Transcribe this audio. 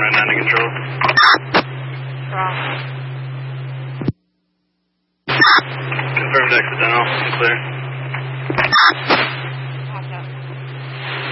right 9 to control. Wrong. Confirmed accidental. Clear.